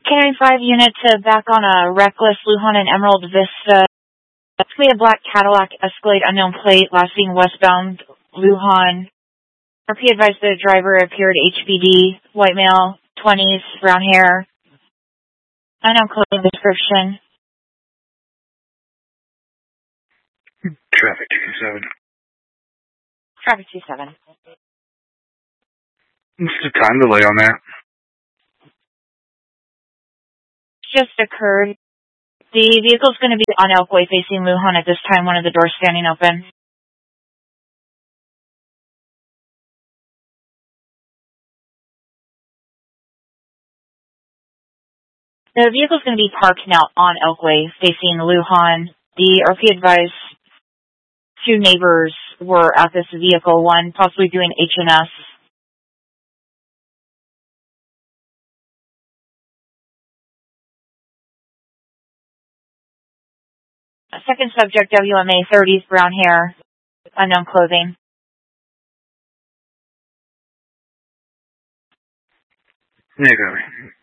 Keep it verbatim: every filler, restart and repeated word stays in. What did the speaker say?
Carry five unit to back on a reckless Lujan and Emerald Vista. We have black Cadillac Escalade unknown plate, last seen westbound Lujan. R P advised the driver appeared H B D, white male, twenties, brown hair. Unknown clothing description. Traffic two seven. Traffic two seven. What's the time delay on that? Just occurred. The vehicle's going to be on Elkway facing Lujan at this time, one of the doors standing open. The vehicle's going to be parked now on Elkway facing Lujan. The R P advised two neighbors were at this vehicle, one possibly doing H and S. A second subject, W M A, thirties, brown hair, unknown clothing. Negative.